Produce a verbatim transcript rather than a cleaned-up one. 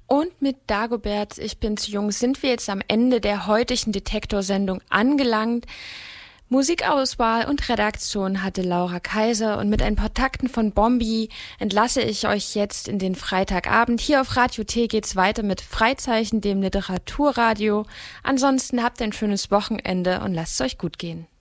Und mit Dagobert, ich bin zu jung, sind wir jetzt am Ende der heutigen Detektor-Sendung angelangt. Musikauswahl und Redaktion hatte Laura Kaiser und mit ein paar Takten von Bombi entlasse ich euch jetzt in den Freitagabend. Hier auf Radio T geht's weiter mit Freizeichen, dem Literaturradio. Ansonsten habt ein schönes Wochenende und lasst es euch gut gehen.